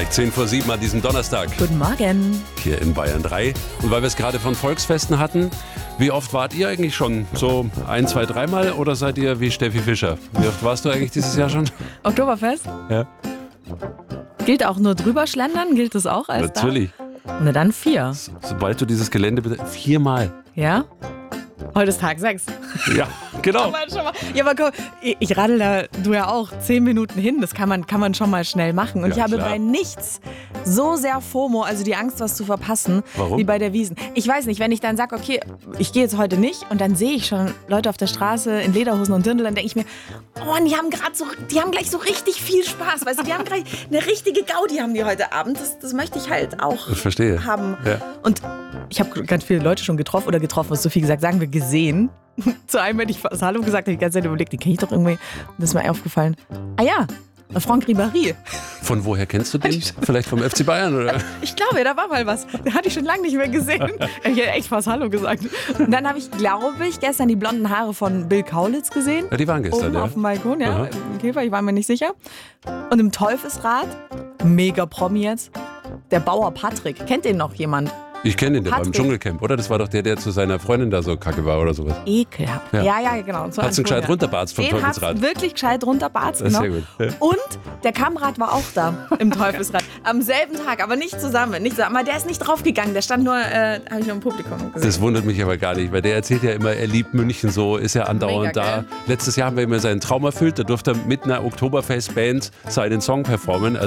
Gleich 10 vor 7 an diesem Donnerstag. Guten Morgen. Hier in Bayern 3. Und weil wir es gerade von Volksfesten hatten, wie oft wart ihr eigentlich schon? So 1, 2, 3 Mal oder seid ihr wie Steffi Fischer? Wie oft warst du eigentlich dieses Jahr schon? Oktoberfest? Ja. Gilt auch nur drüber schlendern? Gilt das auch als Natürlich. Da? Na dann 4. Sobald du dieses Gelände 4 Mal. Ja? Heute ist Tag 6. Ja, genau. Ja, aber guck, ich radel da, du ja auch, 10 Minuten hin. Das kann man schon mal schnell machen. Und Ja, ich habe klar. bei nichts so sehr FOMO, also die Angst, was zu verpassen, Warum? wie bei der Wiesn. Ich weiß nicht, wenn ich dann sage, okay, ich gehe jetzt heute nicht und dann sehe ich schon Leute auf der Straße in Lederhosen und Dirndl, dann denke ich mir, oh, die haben gleich so richtig viel Spaß. Weißt du, die haben gleich eine richtige Gaudi haben die heute Abend. Das möchte ich halt auch Ich verstehe. haben. Ja. Und ich habe ganz viele Leute schon getroffen, was Sophie gesagt, sagen wir gesehen. Zu einem hätte ich fast Hallo gesagt, habe ich die ganze Zeit überlegt, den kenne ich doch irgendwie. Und das ist mir aufgefallen. Ah ja, Franck Ribéry. Von woher kennst du den? Vielleicht vom FC Bayern, oder? Ich glaube, da war mal was. Den hatte ich schon lange nicht mehr gesehen. Ich hätte echt fast Hallo gesagt. Und dann habe ich, glaube ich, gestern die blonden Haare von Bill Kaulitz gesehen. Ja, die waren gestern, Oben ja. auf dem Balkon, ja. Aha. Im Käfer, ich war mir nicht sicher. Und im Teufelsrad, mega Promi jetzt, der Bauer Patrick. Kennt den noch jemand? Ich kenne den, der war im Patrick. Dschungelcamp, oder? Das war doch der zu seiner Freundin da so kacke war oder sowas. Ekelhaft. Ja. Ja, genau. So Hat's ihn gescheit Antonia. runterbarzt vom Den hat's Teufelsrad. wirklich gescheit runterbarzt, Das ist genau. sehr gut. Ja. Und der Kamerad war auch da im Teufelsrad. Am selben Tag, aber nicht zusammen. Aber der ist nicht draufgegangen. Der stand nur, habe ich nur im Publikum gesehen. Das wundert mich aber gar nicht, weil der erzählt ja immer, er liebt München so, ist ja andauernd Mega da. geil. Letztes Jahr haben wir immer seinen Traum erfüllt, da durfte er mit einer Oktoberfest-Band seinen Song performen.